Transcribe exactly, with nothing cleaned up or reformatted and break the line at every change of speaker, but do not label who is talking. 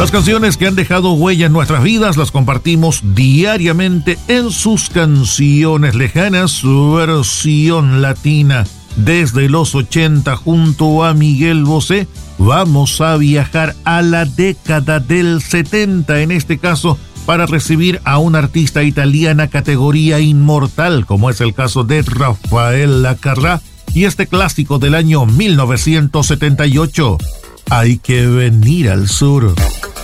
Las canciones que han dejado huella en nuestras vidas las compartimos diariamente en sus canciones lejanas, su versión latina. Desde los ochenta junto a Miguel Bosé, vamos a viajar a la década del setenta, en este caso, para recibir a una artista italiana categoría inmortal, como es el caso de Raffaella Carrà, y este clásico del año mil novecientos setenta y ocho, Hay que venir al sur.